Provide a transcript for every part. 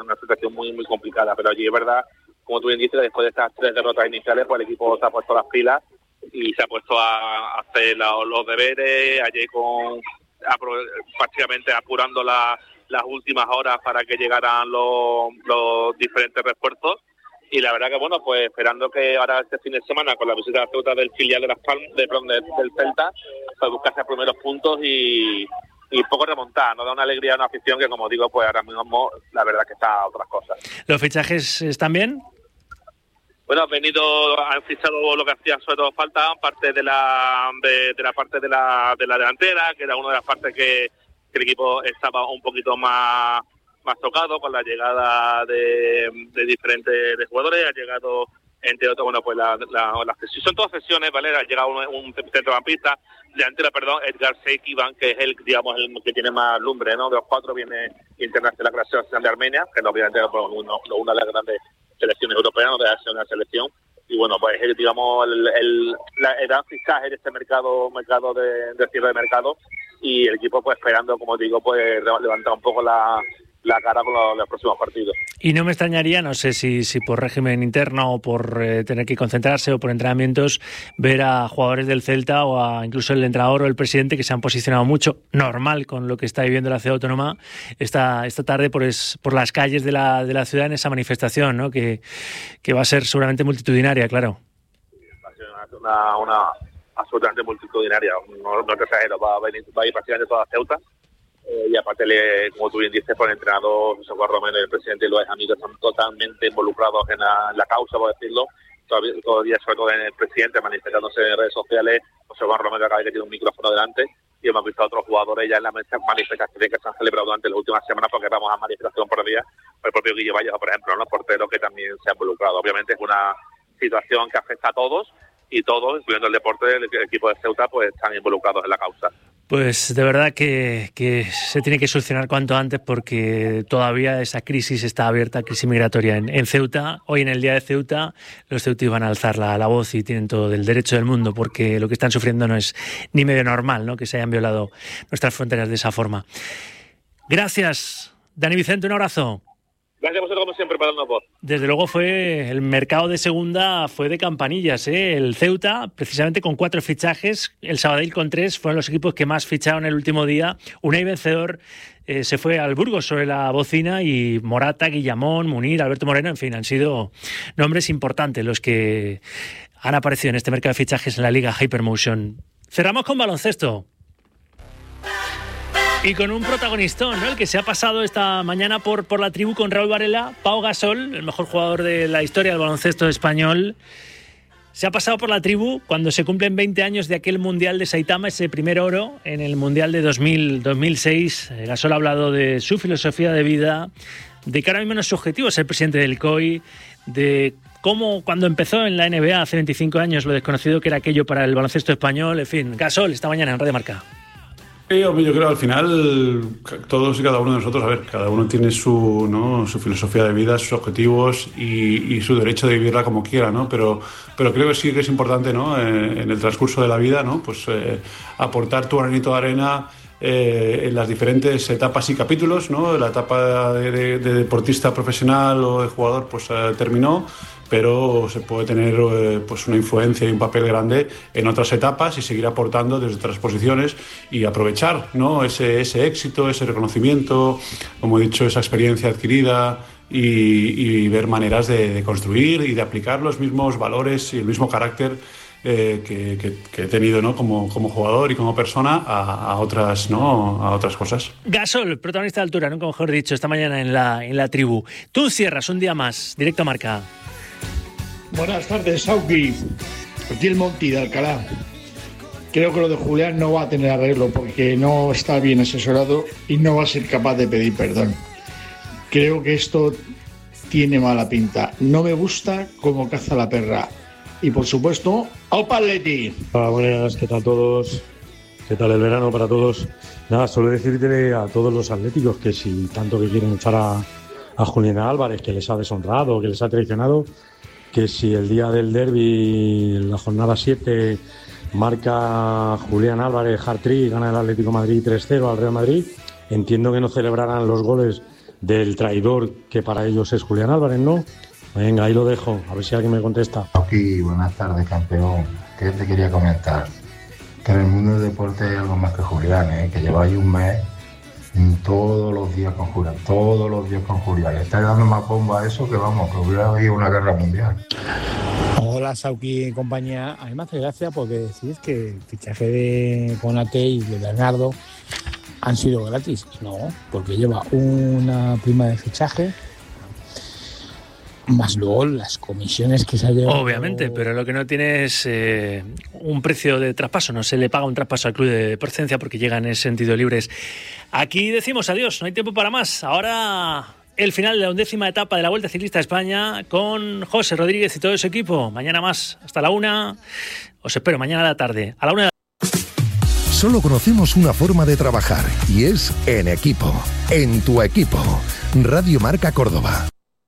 una situación muy muy complicada, pero allí es verdad, como tú bien dices, después de estas 3 derrotas iniciales, pues el equipo se ha puesto las pilas y se ha puesto a hacer los deberes, ayer prácticamente apurando las últimas horas para que llegaran los diferentes refuerzos. Y la verdad que bueno, pues esperando que ahora este fin de semana con la visita a Ceuta del filial de Las Palmas, del Celta, pues buscarse primeros puntos y poco remontar, nos da una alegría a una afición que, como digo, pues ahora mismo la verdad que está a otras cosas. ¿Los fichajes están bien? Bueno, han fichado lo que hacía sobre todo falta, parte de la parte de la delantera, que era una de las partes que el equipo estaba un poquito más tocado con la llegada de diferentes jugadores. Ha llegado, entre otros, bueno, pues son todas sesiones, ¿vale? Ha llegado un centrocampista, Edgar Seikiban, que es el que tiene más lumbre, ¿no? De los 4 viene internacional la selección de Armenia, que obviamente es una de las grandes selecciones europeas, no debe ser una selección. Y bueno, pues digamos el gran fichaje de este mercado de cierre de mercado, y el equipo pues esperando, como digo, pues levantar un poco la cara con los próximos partidos. Y no me extrañaría, no sé si por régimen interno o por tener que concentrarse o por entrenamientos, ver a jugadores del Celta o a incluso el entrenador o el presidente que se han posicionado mucho, normal con lo que está viviendo la ciudad autónoma esta tarde por las calles de la ciudad en esa manifestación, ¿no? Que va a ser seguramente multitudinaria, claro. Va a ser una absolutamente multitudinaria, no te exagero, va a ir prácticamente toda Ceuta. Y aparte, como tú bien dices, por el entrenador José Juan Romero y el presidente Luis Amigos están totalmente involucrados en la causa, por decirlo. Todavía, sobre todo en el presidente, manifestándose en redes sociales. José Juan Romero cada vez que tiene un micrófono delante, y hemos visto a otros jugadores ya en las manifestaciones que se han celebrado durante las últimas semanas, porque vamos a manifestación por día. El propio Guille Vallejo, por ejemplo, ¿no? Portero, que también se ha involucrado. Obviamente es una situación que afecta a todos, y todos, incluyendo el deporte, el equipo de Ceuta, pues están involucrados en la causa. Pues de verdad que se tiene que solucionar cuanto antes, porque todavía esa crisis está abierta, crisis migratoria en Ceuta. Hoy, en el día de Ceuta, los ceutíes van a alzar la voz y tienen todo el derecho del mundo, porque lo que están sufriendo no es ni medio normal, ¿no? Que se hayan violado nuestras fronteras de esa forma. Gracias, Dani Vicente, un abrazo. Gracias a vosotros, como siempre, por darnos voz. Desde luego el mercado de segunda fue de campanillas, ¿eh? El Ceuta, precisamente con 4 fichajes, el Sabadell con 3, fueron los equipos que más ficharon el último día. Unai Vencedor se fue al Burgos sobre la bocina, y Morata, Guillamón, Munir, Alberto Moreno, en fin, han sido nombres importantes los que han aparecido en este mercado de fichajes en la Liga Hypermotion. Cerramos con baloncesto. Y con un protagonistón, ¿no? El que se ha pasado esta mañana por la tribu con Raúl Varela, Pau Gasol, el mejor jugador de la historia del baloncesto español. Se ha pasado por la tribu cuando se cumplen 20 años de aquel Mundial de Saitama, ese primer oro en el Mundial de 2006. Gasol ha hablado de su filosofía de vida, de que ahora mismo no es su objetivo ser presidente del COI, de cómo cuando empezó en la NBA hace 25 años lo desconocido que era aquello para el baloncesto español. En fin, Gasol esta mañana en Radio Marca. Yo creo al final todos y cada uno de nosotros, cada uno tiene su filosofía de vida, sus objetivos y su derecho de vivirla como quiera, ¿no? Pero creo que sí que es importante, ¿no? En el transcurso de la vida, ¿no? Pues aportar tu granito de arena en las diferentes etapas y capítulos, ¿no? La etapa de deportista profesional o de jugador pues terminó, pero se puede tener pues una influencia y un papel grande en otras etapas y seguir aportando desde otras posiciones y aprovechar, ¿no? ese éxito, ese reconocimiento, como he dicho, esa experiencia adquirida y ver maneras de construir y de aplicar los mismos valores y el mismo carácter que he tenido, ¿no? como jugador y como persona a otras cosas. Gasol, protagonista de altura, nunca mejor dicho, esta mañana en la tribu. Tú cierras un día más, directo a Marca. Buenas tardes, Sauki. Aquí el Monti de Alcalá. Creo que lo de Julián no va a tener arreglo porque no está bien asesorado y no va a ser capaz de pedir perdón. Creo que esto tiene mala pinta. No me gusta cómo caza la perra. Y por supuesto, ¡au Paletti! Hola, buenas, ¿qué tal todos? ¿Qué tal el verano para todos? Nada, solo decirte a todos los atléticos que si tanto que quieren echar a Julián Álvarez, que les ha deshonrado, que les ha traicionado, que si el día del derbi, en la jornada 7, marca Julián Álvarez hat-trick, gana el Atlético de Madrid 3-0 al Real Madrid, entiendo que no celebrarán los goles del traidor que para ellos es Julián Álvarez, ¿no? Venga, ahí lo dejo, a ver si alguien me contesta. Aquí, buenas tardes, campeón. ¿Qué te quería comentar? Que en el mundo del deporte hay algo más que Julián, que lleváis un mes todos los días con Julián. Le estáis dando más bomba a eso que vamos, que hubiera habido una guerra mundial. Hola, Sauki y compañía. A mí me hace gracia porque decís que el fichaje de Konate y de Bernardo han sido gratis. No, porque lleva una prima de fichaje más luego las comisiones que se ha llevado. Obviamente, pero lo que no tiene es un precio de traspaso. No se le paga un traspaso al club de procedencia porque llegan en sentido libres. Aquí decimos adiós, no hay tiempo para más. Ahora el final de la 11ª etapa de la Vuelta Ciclista a España con José Rodríguez y todo su equipo. Mañana más, hasta la 1. Os espero mañana a la tarde, a la 1. Solo conocemos una forma de trabajar y es en equipo. En tu equipo. Radio Marca Córdoba.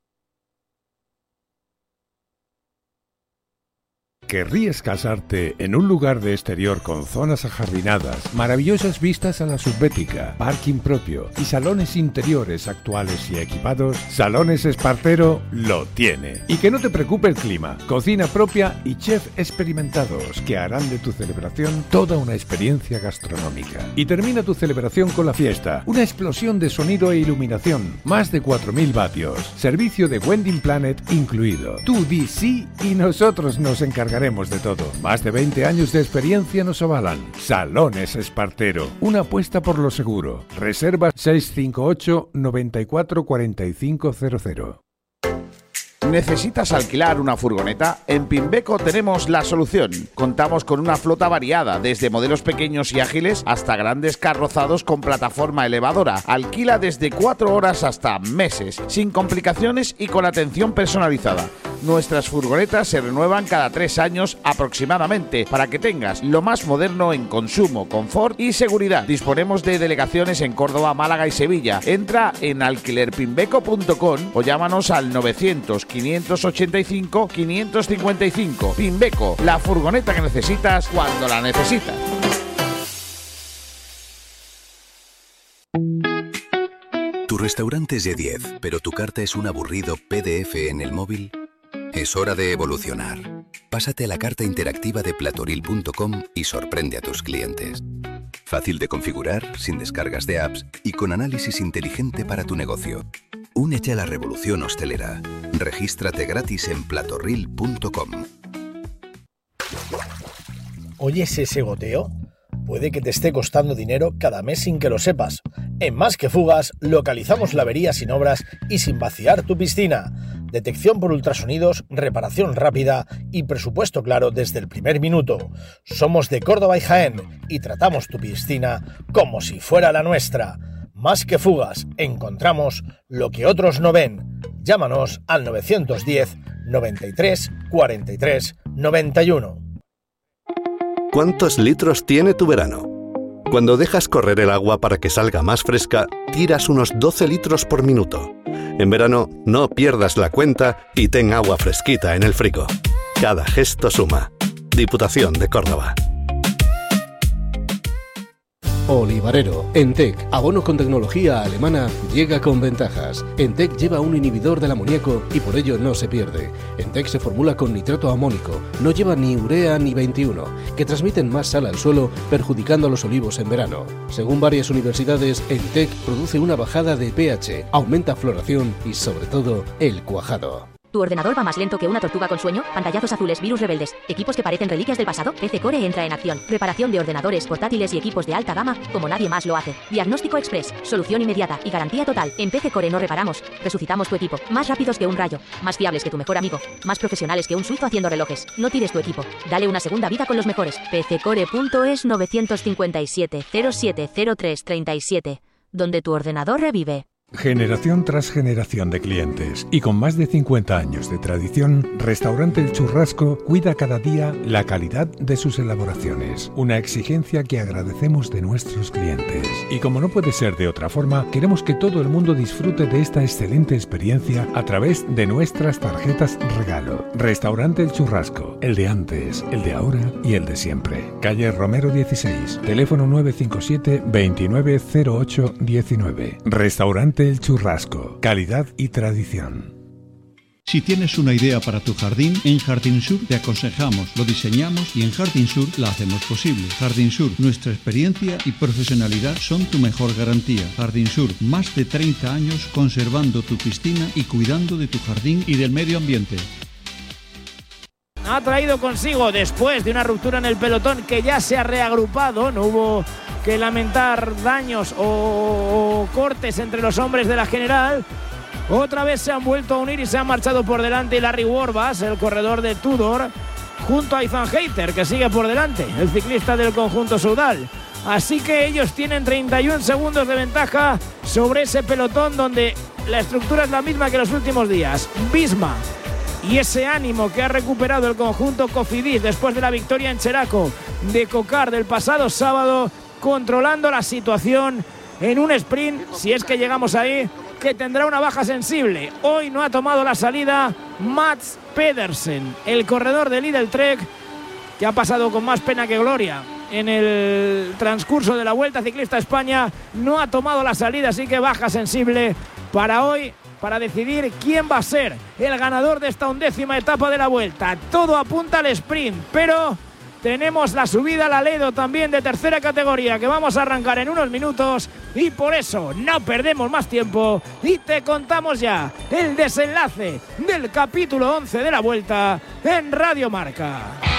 ¿Querrías casarte en un lugar de exterior con zonas ajardinadas, maravillosas vistas a la subbética, parking propio y salones interiores actuales y equipados? Salones Espartero lo tiene. Y que no te preocupe el clima, cocina propia y chef experimentados que harán de tu celebración toda una experiencia gastronómica. Y termina tu celebración con la fiesta, una explosión de sonido e iluminación, más de 4.000 vatios, servicio de Wedding Planet incluido. Tú di sí y nosotros nos encargaremos de todo. Más de 20 años de experiencia nos avalan. Salones Espartero, una apuesta por lo seguro. Reserva 658 94 45 00. ¿Necesitas alquilar una furgoneta? En Pimbeco tenemos la solución. Contamos con una flota variada, desde modelos pequeños y ágiles hasta grandes carrozados con plataforma elevadora. Alquila desde 4 horas hasta meses, sin complicaciones y con atención personalizada. Nuestras furgonetas se renuevan cada 3 años aproximadamente para que tengas lo más moderno en consumo, confort y seguridad. Disponemos de delegaciones en Córdoba, Málaga y Sevilla. Entra en alquilerpimbeco.com o llámanos al 900-585-555. Pimbeco, la furgoneta que necesitas cuando la necesitas. Tu restaurante es de 10, pero tu carta es un aburrido PDF en el móvil. Es hora de evolucionar. Pásate a la carta interactiva de platoril.com y sorprende a tus clientes. Fácil de configurar, sin descargas de apps y con análisis inteligente para tu negocio. Únete a la revolución hostelera. Regístrate gratis en platoril.com. ¿Oyes ese goteo? Puede que te esté costando dinero cada mes sin que lo sepas. En Más que Fugas localizamos la avería sin obras y sin vaciar tu piscina. Detección por ultrasonidos, reparación rápida y presupuesto claro desde el primer minuto. Somos de Córdoba y Jaén y tratamos tu piscina como si fuera la nuestra. Más que Fugas, encontramos lo que otros no ven. Llámanos al 910 93 43 91. ¿Cuántos litros tiene tu verano? Cuando dejas correr el agua para que salga más fresca, tiras unos 12 litros por minuto. En verano, no pierdas la cuenta y ten agua fresquita en el frigo. Cada gesto suma. Diputación de Córdoba. Olivarero. Entec, abono con tecnología alemana, llega con ventajas. Entec lleva un inhibidor del amoníaco y por ello no se pierde. Entec se formula con nitrato amónico, no lleva ni urea ni 21, que transmiten más sal al suelo, perjudicando a los olivos en verano. Según varias universidades, Entec produce una bajada de pH, aumenta floración y sobre todo el cuajado. ¿Tu ordenador va más lento que una tortuga con sueño? Pantallazos azules, virus rebeldes, equipos que parecen reliquias del pasado. PC Core entra en acción. Reparación de ordenadores, portátiles y equipos de alta gama como nadie más lo hace. Diagnóstico express, solución inmediata y garantía total. En PC Core no reparamos, resucitamos tu equipo. Más rápidos que un rayo, más fiables que tu mejor amigo, más profesionales que un suizo haciendo relojes. No tires tu equipo, dale una segunda vida con los mejores. pccore.es 957 0703 37, donde tu ordenador revive. Generación tras generación de clientes y con más de 50 años de tradición, Restaurante El Churrasco cuida cada día la calidad de sus elaboraciones, una exigencia que agradecemos de nuestros clientes. Y como no puede ser de otra forma, queremos que todo el mundo disfrute de esta excelente experiencia a través de nuestras tarjetas regalo. Restaurante El Churrasco, el de antes, el de ahora y el de siempre. Calle Romero 16, teléfono 957 290819. Restaurante Pastel Churrasco, calidad y tradición. Si tienes una idea para tu jardín, en Jardín Sur te aconsejamos, lo diseñamos y en Jardín Sur la hacemos posible. Jardín Sur, nuestra experiencia y profesionalidad son tu mejor garantía. Jardín Sur, más de 30 años conservando tu piscina y cuidando de tu jardín y del medio ambiente. Ha traído consigo, después de una ruptura en el pelotón que ya se ha reagrupado, no hubo que lamentar daños o cortes entre los hombres de la general. Otra vez se han vuelto a unir y se han marchado por delante Larry Warbass, el corredor de Tudor, junto a Ethan Hayter, que sigue por delante, el ciclista del conjunto Soudal. Así que ellos tienen 31 segundos de ventaja sobre ese pelotón donde la estructura es la misma que los últimos días. Visma y ese ánimo que ha recuperado el conjunto Cofidis después de la victoria en Cheraco de Cocar del pasado sábado, controlando la situación en un sprint, si es que llegamos ahí, que tendrá una baja sensible. Hoy no ha tomado la salida Mats Pedersen, el corredor de Lidl Trek, que ha pasado con más pena que gloria en el transcurso de la Vuelta Ciclista a España. No ha tomado la salida, así que baja sensible para hoy, para decidir quién va a ser el ganador de esta 11ª etapa de la Vuelta. Todo apunta al sprint, pero tenemos la subida al Aledo también de tercera categoría que vamos a arrancar en unos minutos y por eso no perdemos más tiempo y te contamos ya el desenlace del capítulo 11 de la Vuelta en Radio Marca.